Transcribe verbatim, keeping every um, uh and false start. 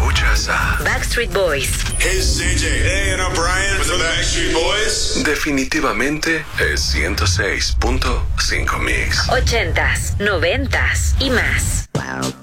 Escuchas a Backstreet Boys. Hey, C J. Hey, and I'm Brian with the Backstreet Boys. Definitivamente el ciento seis punto cinco Mix. Ochentas, noventas y más.